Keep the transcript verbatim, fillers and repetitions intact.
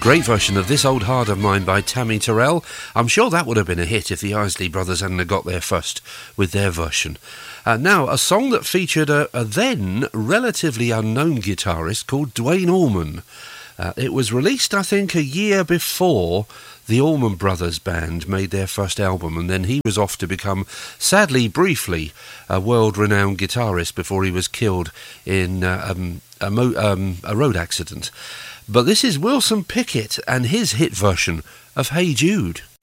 Great version of This Old Heart of Mine by Tammy Terrell. I'm sure that would have been a hit if the Isley Brothers hadn't got there first with their version. Uh, now, a song that featured a, a then relatively unknown guitarist called Duane Allman. Uh, it was released, I think, a year before the Allman Brothers Band made their first album, and then he was off to become, sadly, briefly, a world-renowned guitarist before he was killed in uh, um, a, mo- um, a road accident. But this is Wilson Pickett and his hit version of Hey Jude.